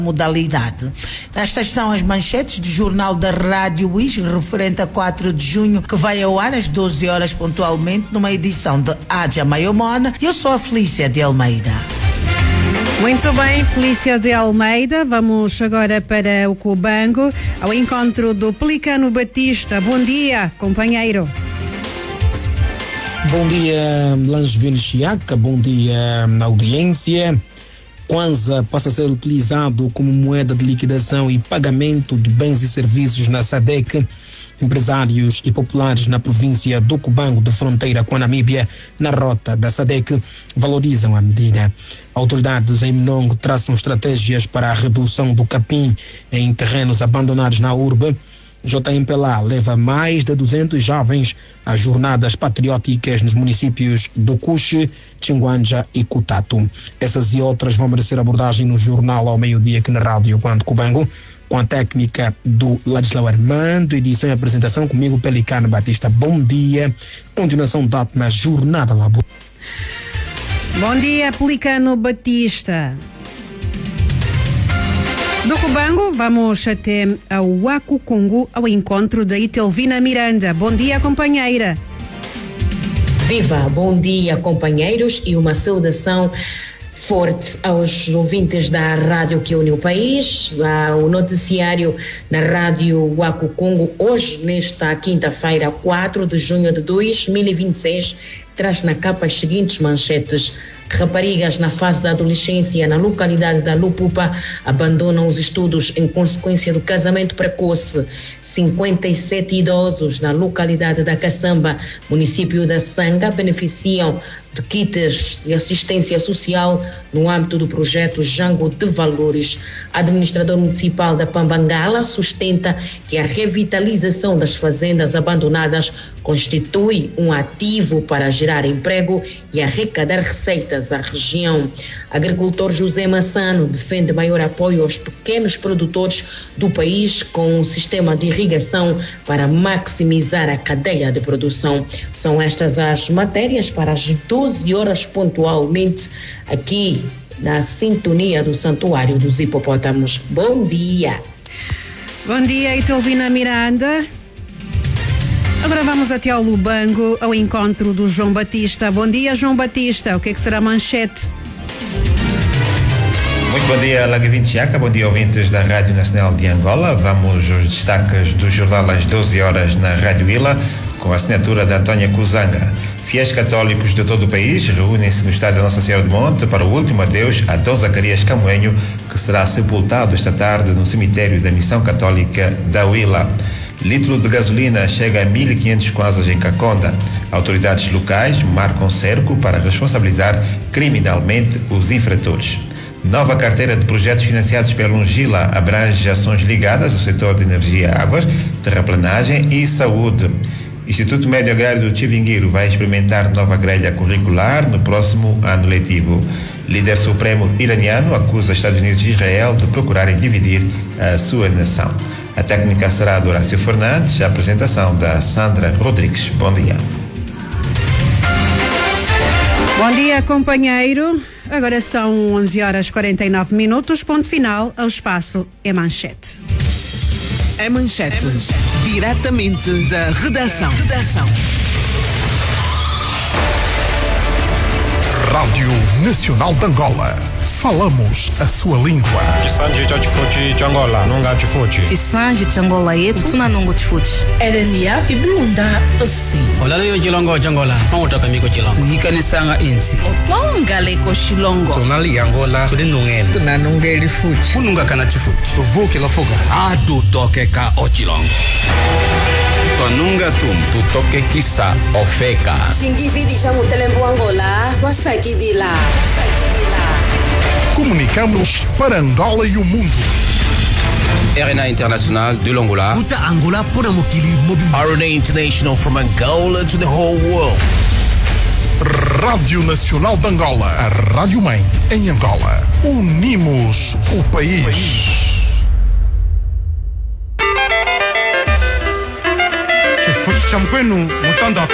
modalidade. Estas são as manchetes do Jornal da Rádio WIS, referente a 4 de junho, que vai ao ar às 12 horas pontualmente, numa edição de Adja Maiomona. Eu sou a Felícia de Almeida. Muito bem, Felícia de Almeida. Vamos agora para o Cubango, ao encontro do Pelicano Batista. Bom dia, companheiro. Bom dia, Langevin Chiaca. Bom dia, audiência. Kwanza passa a ser utilizado como moeda de liquidação e pagamento de bens e serviços na SADC. Empresários e populares na província do Cubango, de fronteira com a Namíbia, na rota da SADC, valorizam a medida. Autoridades em Mnongo traçam estratégias para a redução do capim em terrenos abandonados na urbe. JMPLA leva mais de 200 jovens às jornadas patrióticas nos municípios do Cuxe, Tinguanja e Cutato. Essas e outras vão merecer abordagem no jornal ao meio-dia aqui na Rádio Quando Cubango, com a técnica do Ladislau Armando, edição e apresentação comigo, Pelicano Batista. Bom dia. Continuação dado na Jornada Laboral. Bom dia, Pelicano Batista. Do Cubango, vamos até ao Wakukungu, ao encontro da Itelvina Miranda. Bom dia, companheira. Viva, bom dia, companheiros, e uma saudação forte aos ouvintes da rádio que une o país. O noticiário na rádio Wakukungu, hoje, nesta quinta-feira, 4 de junho de 2026, traz na capa as seguintes manchetes. Raparigas na fase da adolescência na localidade da Lupupa abandonam os estudos em consequência do casamento precoce. 57 idosos na localidade da Caçamba, município da Sanga, beneficiam de kits de assistência social no âmbito do projeto Jango de Valores. A administrador municipal da Pambangala sustenta que a revitalização das fazendas abandonadas constitui um ativo para gerar emprego e arrecadar receitas à região. Agricultor José Massano defende maior apoio aos pequenos produtores do país com um sistema de irrigação para maximizar a cadeia de produção. São estas as matérias para as 12 horas pontualmente aqui na sintonia do Santuário dos Hipopótamos. Bom dia. Bom dia, Itelvina Miranda. Agora vamos até ao Lubango, ao encontro do João Batista. Bom dia, João Batista. O que é que será a manchete? Muito bom dia, Langevin Chiaca. Bom dia, ouvintes da Rádio Nacional de Angola. Vamos aos destaques do jornal às 12 horas na Rádio Ila, com a assinatura de Antônia Kuzanga. Fiéis católicos de todo o país reúnem-se no estádio da Nossa Senhora de Monte para o último adeus a Dom Zacarias Camoenho, que será sepultado esta tarde no cemitério da Missão Católica da Huila. Litro de gasolina chega a 1.500 kwanzas em Caconda. Autoridades locais marcam cerco para responsabilizar criminalmente os infratores. Nova carteira de projetos financiados pela Ungila abrange ações ligadas ao setor de energia, águas, terraplanagem e saúde. Instituto Médio Agrário do Chivinguiro vai experimentar nova grelha curricular no próximo ano letivo. Líder supremo iraniano acusa Estados Unidos e Israel de procurarem dividir a sua nação. A técnica será do Horácio Fernandes, a apresentação da Sandra Rodrigues. Bom dia. Bom dia, companheiro. Agora são 11 horas 49 minutos, ponto final ao espaço É Manchete. É Manchete, diretamente da redação. Rádio Nacional de Angola. Falamos a sua língua. Chisanji cha chifuchi cha Angola, nunga chifuchi. Chisanji cha Angola yetu tuna nungu chifuchi. Edenia kibunda osi. Olalo yo chilongo cha Angola, mangutaka miko chilongo. Yikanisanga insi. Otwangale ko shilongo. Tonali Angola, tuli nungene. Tunanungeli fuchi. Fununga kana chifuchi. Vuke la foga. Adu toke ka ochilongo. Tonunga tum, tu toke kisa ofeka. Shingifidi shamu telembo Angola, wasakidila. Comunicamos para Angola e o mundo. RNA International de l'Angola. Uta Angola pura mukili mobile. RNA International from Angola to the whole world. Rádio Nacional de Angola. A Rádio Mãe em Angola. Unimos o país. Chifuchi cha mkwenu, mutanda